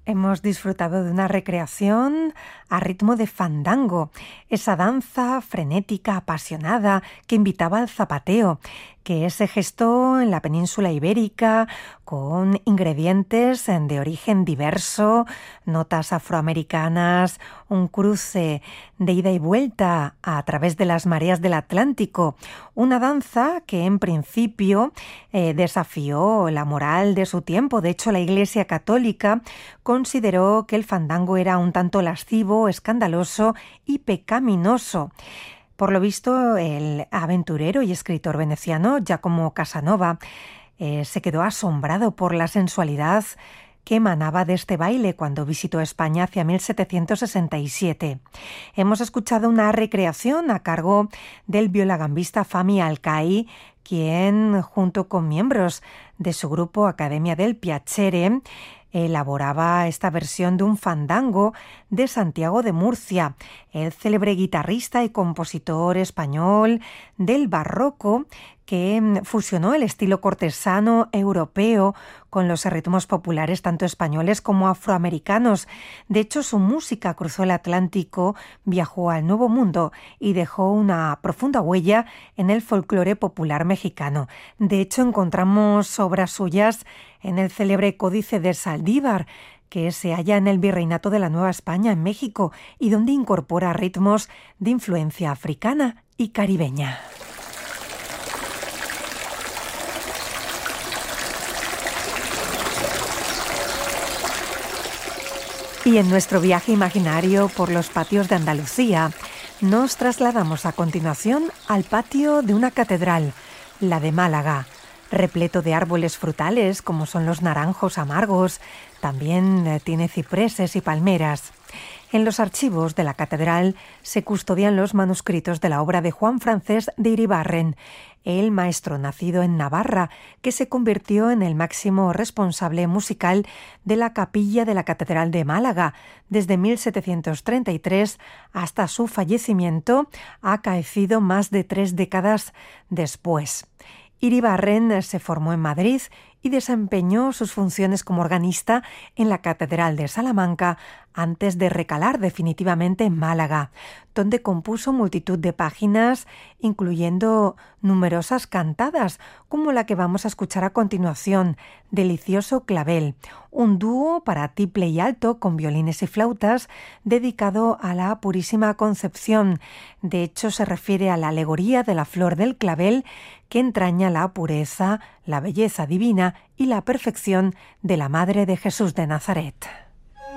Hemos disfrutado de una recreación a ritmo de fandango, esa danza frenética, apasionada, que invitaba al zapateo, que se gestó en la península ibérica con ingredientes de origen diverso, notas afroamericanas, un cruce de ida y vuelta a través de las mareas del Atlántico, una danza que en principio desafió la moral de su tiempo. De hecho, la Iglesia Católica consideró que el fandango era un tanto lascivo, escandaloso y pecaminoso. Por lo visto, el aventurero y escritor veneciano Giacomo Casanova se quedó asombrado por la sensualidad que emanaba de este baile cuando visitó España hacia 1767. Hemos escuchado una recreación a cargo del violagambista Fami Alcai, quien, junto con miembros de su grupo Academia del Piacere, elaboraba esta versión de un fandango de Santiago de Murcia, el célebre guitarrista y compositor español del barroco que fusionó el estilo cortesano europeo con los ritmos populares tanto españoles como afroamericanos. De hecho, su música cruzó el Atlántico, viajó al Nuevo Mundo y dejó una profunda huella en el folclore popular mexicano. De hecho, encontramos obras suyas en el célebre Códice de Saldívar, que se halla en el Virreinato de la Nueva España en México y donde incorpora ritmos de influencia africana y caribeña. Y en nuestro viaje imaginario por los patios de Andalucía, nos trasladamos a continuación al patio de una catedral, la de Málaga, repleto de árboles frutales como son los naranjos amargos, también tiene cipreses y palmeras. En los archivos de la catedral se custodian los manuscritos de la obra de Juan Francés de Iribarren, el maestro nacido en Navarra, que se convirtió en el máximo responsable musical de la capilla de la Catedral de Málaga desde 1733 hasta su fallecimiento, acaecido más de 3 décadas después. Iribarren se formó en Madrid y desempeñó sus funciones como organista en la Catedral de Salamanca antes de recalar definitivamente en Málaga, donde compuso multitud de páginas, incluyendo numerosas cantadas, como la que vamos a escuchar a continuación, Delicioso Clavel, un dúo para tiple y alto con violines y flautas dedicado a la Purísima Concepción. De hecho, se refiere a la alegoría de la flor del clavel que entraña la pureza, la belleza divina y la perfección de la Madre de Jesús de Nazaret.